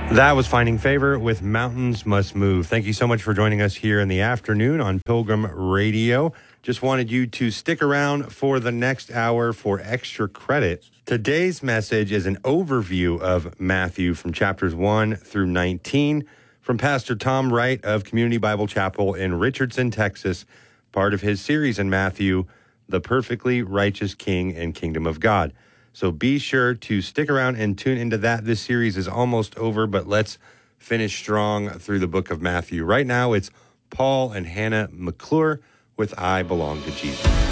That was Finding Favor with Mountains Must Move. Thank you so much for joining us here in the afternoon on Pilgrim Radio. Just wanted you to stick around for the next hour for extra credit. Today's message is an overview of Matthew from chapters 1 through 19 from Pastor Tom Wright of Community Bible Chapel in Richardson, Texas, part of his series in Matthew, The Perfectly Righteous King and Kingdom of God. So be sure to stick around and tune into that. This series is almost over, but let's finish strong through the book of Matthew. Right now, it's Paul and Hannah McClure with I Belong to Jesus.